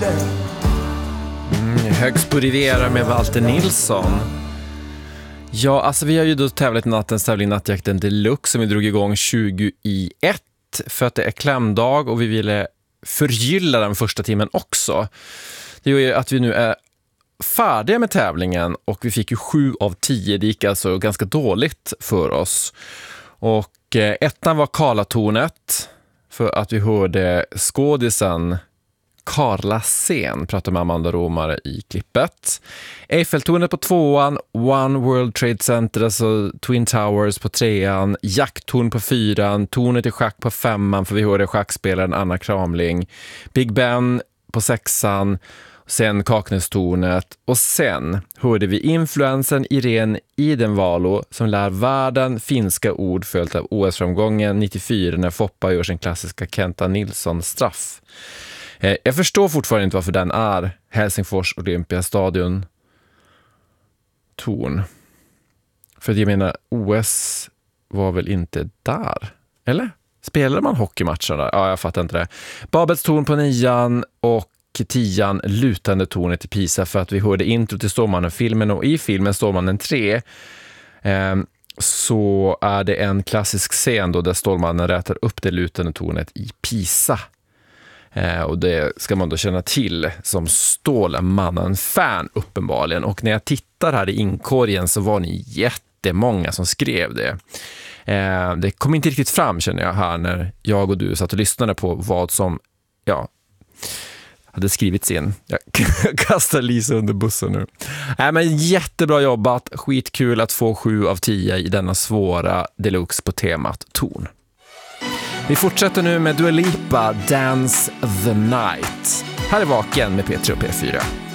Högst på Riviera med Walter Nilsson. Ja, alltså vi har ju då tävlat i nattens tävling Nattjakten Deluxe som vi drog igång 2021 för att det är klämdag och vi ville förgylla den första timmen också. Det gör ju att vi nu är färdiga med tävlingen och vi fick ju 7 av 10. Det gick alltså ganska dåligt för oss. Och ettan var Karlatornet för att vi hörde skådisen Carla Sen prata med Amanda Romare i klippet. Eiffeltornet på 2:an, One World Trade Center, alltså Twin Towers på 3:an, Jacktorn på 4:an, Tornet i schack på 5:an för vi hörde schackspelaren Anna Kramling, Big Ben på 6:an, sen Kaknästornet och sen hörde vi influensen Irene Idenvalo som lär världen finska ord följt av OS-framgången 94 när Foppa gör sin klassiska Kenta Nilsson-straff. Jag förstår fortfarande inte varför den är Helsingfors Olympiastadion torn. För jag menar, OS var väl inte där? Eller? Spelade man hockeymatcher där? Ja, jag fattar inte det. Babels torn på 9:an och 10:an lutande tornet i Pisa för att vi hörde intro till Stålmannen-filmen och i filmen Stålmannen 3 så är det en klassisk scen då där Stålmannen rätar upp det lutande tornet i Pisa. Och det ska man då känna till som Stålmannen-fan uppenbarligen. Och när jag tittar här i inkorgen så var ni jättemånga som skrev det. Det kom inte riktigt fram känner jag här när jag och du satt och lyssnade på vad som hade skrivits in. Jag kastar Lisa under bussen nu. Men jättebra jobbat. Skitkul att få 7 av 10 i denna svåra deluxe på temat torn. Vi fortsätter nu med Dua Lipa, Dance the Night. Här är Vaken med P3 och P4.